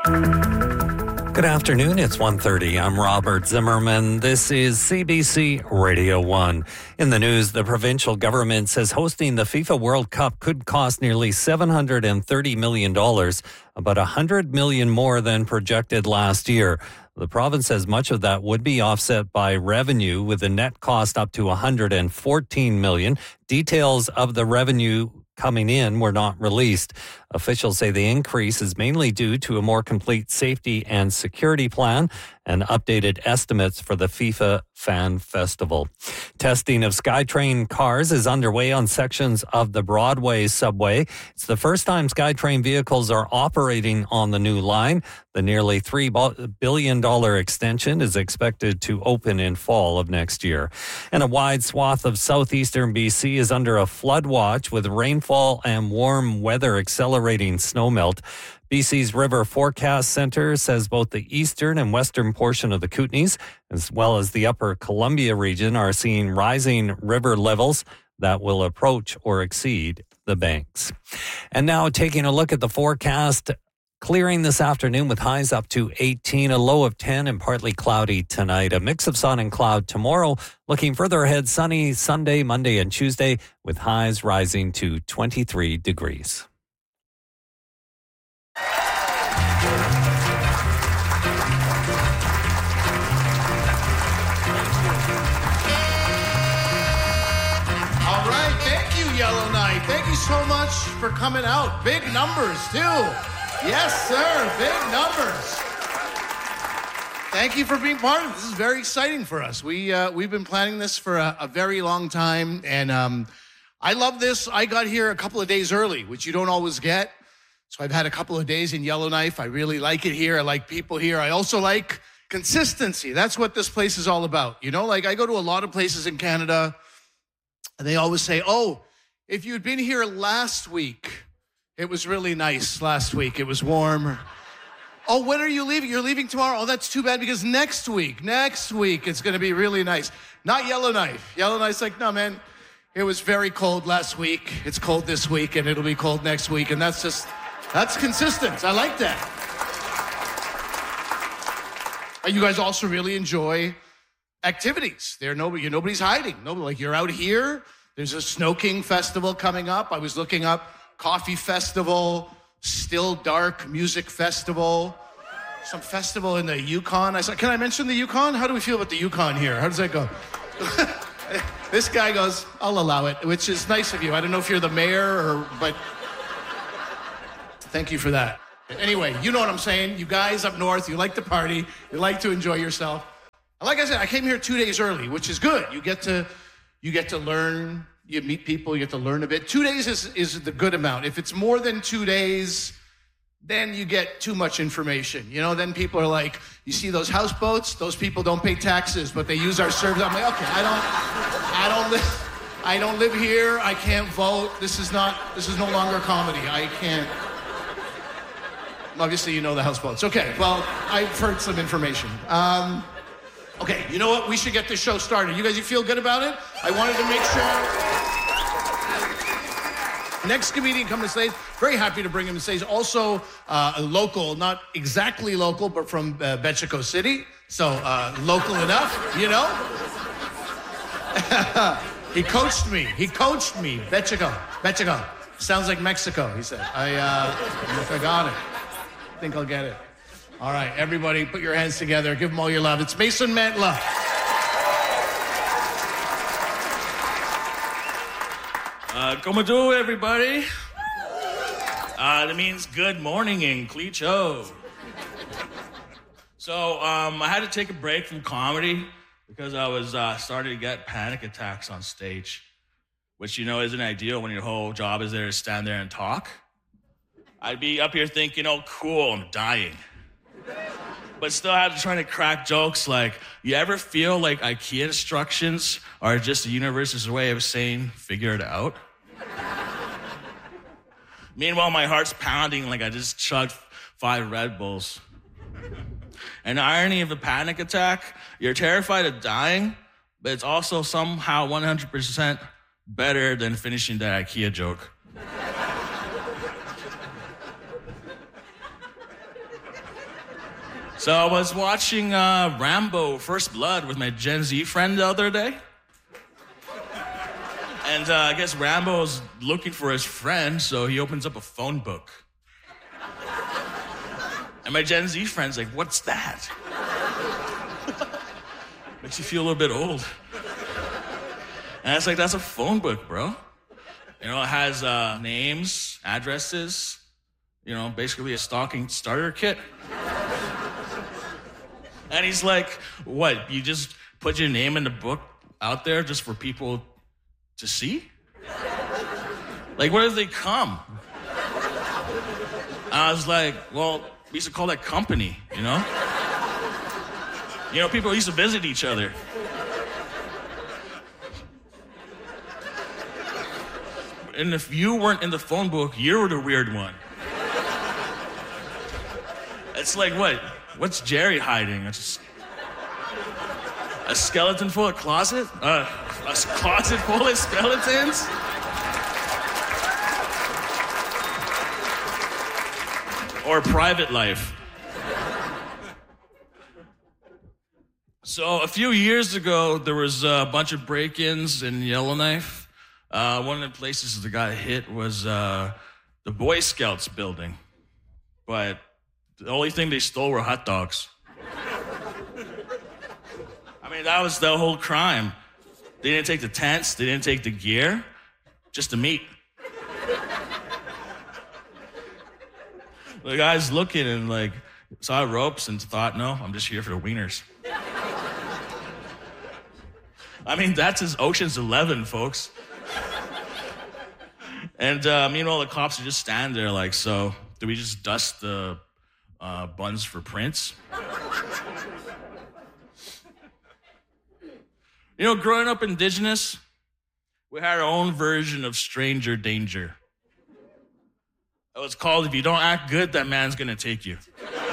Good afternoon. It's 1:30. I'm Robert Zimmerman. This is CBC Radio 1. In the news, the provincial government says hosting the FIFA World Cup could cost nearly $730 million, about $100 million more than projected last year. The province says much of that would be offset by revenue, with the net cost up to $114 million. Details of the revenue coming in were not released. Officials say the increase is mainly due to a more complete safety and security plan and updated estimates for the FIFA Fan Festival. Testing of SkyTrain cars is underway on sections of the Broadway subway. It's the first time SkyTrain vehicles are operating on the new line. The nearly $3 billion extension is expected to open in fall of next year. And a wide swath of southeastern BC is under a flood watch, with rainfall and warm weather accelerating snowmelt. BC's River Forecast Centre says both the eastern and western portion of the Kootenays, as well as the upper Columbia region, are seeing rising river levels that will approach or exceed the banks. And now taking a look at the forecast. Clearing this afternoon with highs up to 18, a low of 10 and partly cloudy tonight. A mix of sun and cloud tomorrow. Looking further ahead, sunny Sunday, Monday and Tuesday with highs rising to 23 degrees. All right, thank you, Yellowknife. Thank you so much for coming out. Big numbers, too. Yes, sir. Big numbers. Thank you for being part of it. This is very exciting for us. We've been planning this for a very long time, and I love this. I got here a couple of days early, which you don't always get. So I've had a couple of days in Yellowknife. I really like it here. I like people here. I also like consistency. That's what this place is all about. You know, like I go to a lot of places in Canada, and they always say, oh, if you'd been here last week, it was really nice last week. It was warm. Oh, when are you leaving? You're leaving tomorrow? Oh, that's too bad, because next week, it's going to be really nice. Not Yellowknife. Yellowknife's like, no, man, it was very cold last week. It's cold this week, and it'll be cold next week. And that's consistent. I like that. You guys also really enjoy activities. Nobody's hiding. You're out here. There's a Snow King Festival coming up. I was looking up Coffee Festival, Still Dark Music Festival, some festival in the Yukon. I said, can I mention the Yukon? How do we feel about the Yukon here? How does that go? This guy goes, I'll allow it, which is nice of you. I don't know if you're the mayor but thank you for that. Anyway, you know what I'm saying. You guys up north, you like to party, you like to enjoy yourself. And like I said, I came here 2 days early, which is good. You get to learn. You meet people, you get to learn a bit. 2 days is the good amount. If it's more than 2 days, then you get too much information. You know, then people are like, you see those houseboats? Those people don't pay taxes, but they use our service. I'm like, okay, I don't live here. I can't vote. This is no longer comedy. I can't. Obviously, you know the houseboats. Okay, well, I've heard some information. Okay, you know what? We should get this show started. You feel good about it? I wanted to make sure. Next comedian coming to stage, very happy to bring him to stage. Also a local, not exactly local, but from Betchico City. So local enough, you know? He coached me. Betchico. Sounds like Mexico, he said. I got it. I think I'll get it. All right, everybody, put your hands together. Give them all your love. It's Mason Mantla. Como do, everybody? That means good morning in Clecho. So, I had to take a break from comedy because I was starting to get panic attacks on stage, which, isn't ideal when your whole job is there to stand there and talk. I'd be up here thinking, oh, cool, I'm dying. But still I have to try to crack jokes like, you ever feel like IKEA instructions are just the universe's way of saying, figure it out? Meanwhile, my heart's pounding like I just chugged 5 Red Bulls. And the irony of a panic attack, you're terrified of dying, but it's also somehow 100% better than finishing that IKEA joke. So I was watching Rambo First Blood with my Gen Z friend the other day. And I guess Rambo's looking for his friend, so he opens up a phone book. And my Gen Z friend's like, what's that? Makes you feel a little bit old. And I was like, that's a phone book, bro. You know, it has names, addresses, you know, basically a stalking starter kit. And he's like, what, you just put your name in the book out there just for people to see? Like, where do they come? And I was like, well, we used to call that company, you know? You know, people used to visit each other. And if you weren't in the phone book, you were the weird one. It's like, what? What's Jerry hiding? A skeleton full of closet? A closet full of skeletons? Or private life? So a few years ago, there was a bunch of break-ins in Yellowknife. One of the places that got hit was the Boy Scouts building. But the only thing they stole were hot dogs. I mean, that was the whole crime. They didn't take the tents, they didn't take the gear, just the meat. The guy's looking and like saw ropes and thought, no, I'm just here for the wieners. I mean, that's his Ocean's 11, folks. And meanwhile, the cops are just standing there like, so do we just dust the buns for prints? You know, growing up indigenous, we had our own version of stranger danger. It was called, if you don't act good, that man's gonna take you.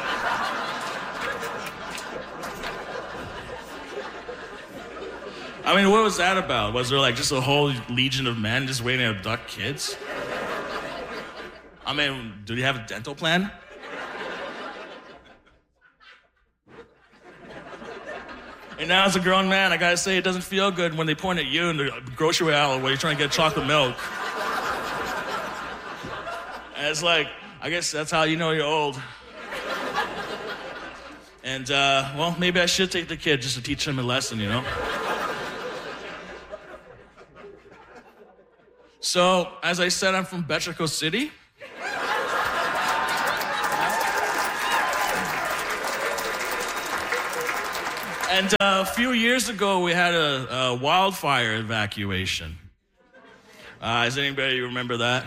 I mean, what was that about? Was there like just a whole legion of men just waiting to abduct kids? I mean, do you have a dental plan? And now as a grown man, I gotta say, it doesn't feel good when they point at you in the grocery aisle while you're trying to get chocolate milk. And it's like, I guess that's how you know you're old. And, well, maybe I should take the kid just to teach him a lesson, you know? So, as I said, I'm from Betrico City. And a few years ago, we had a wildfire evacuation. Does anybody remember that?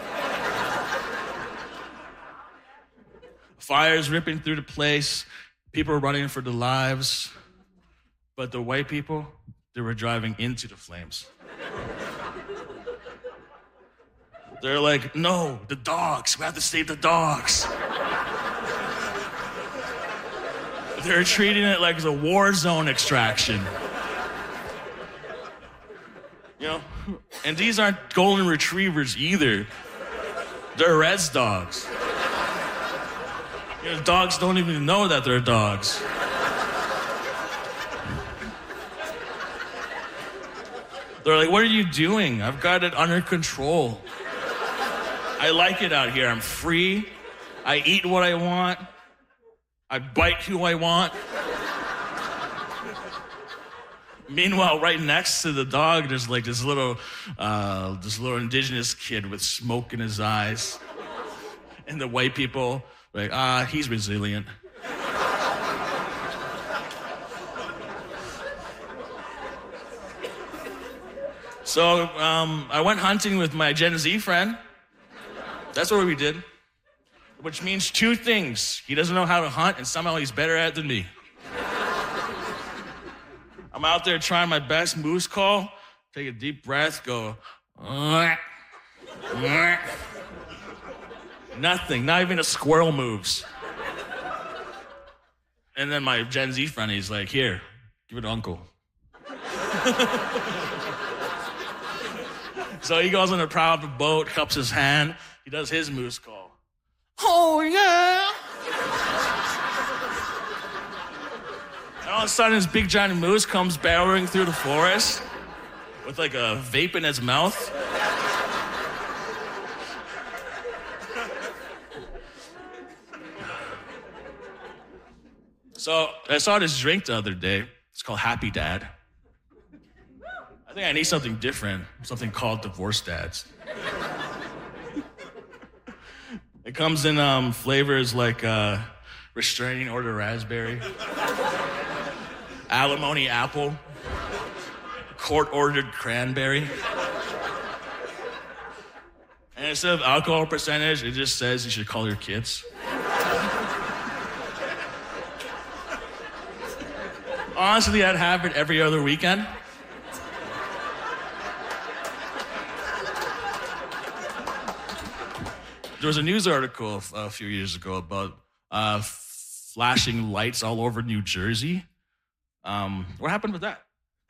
Fires ripping through the place, people running for their lives. But the white people, they were driving into the flames. They're like, no, the dogs, we have to save the dogs. They're treating it like it's a war zone extraction. You know? And these aren't golden retrievers either. They're Reds dogs. You know, dogs don't even know that they're dogs. They're like, what are you doing? I've got it under control. I like it out here. I'm free. I eat what I want. I bite who I want. Meanwhile, right next to the dog, there's like this little indigenous kid with smoke in his eyes. And the white people, like, he's resilient. So I went hunting with my Gen Z friend. That's what we did. Which means two things. He doesn't know how to hunt, and somehow he's better at it than me. I'm out there trying my best moose call, take a deep breath, go, nothing, not even a squirrel moves. And then my Gen Z friend, he's like, here, give it to uncle. So he goes on the prow of the boat, cups his hand, he does his moose call. Oh, yeah. of a sudden, this big giant moose comes barreling through the forest with like a vape in its mouth. So I saw this drink the other day. It's called Happy Dad. I think I need something different, something called Divorce Dads. It comes in flavors like restraining order raspberry, alimony apple, court-ordered cranberry. And instead of alcohol percentage, it just says you should call your kids. Honestly, I'd have it every other weekend. There was a news article a few years ago about flashing lights all over New Jersey. What happened with that?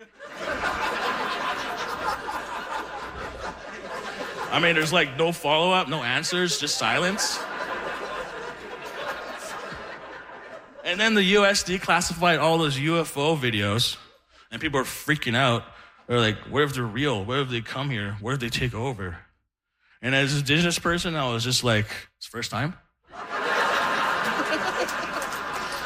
I mean, there's like no follow-up, no answers, just silence. And then the US declassified all those UFO videos, and people are freaking out. They're like, what if they're real? What if they come here? What if they take over? And as an indigenous person, I was just like, it's the first time?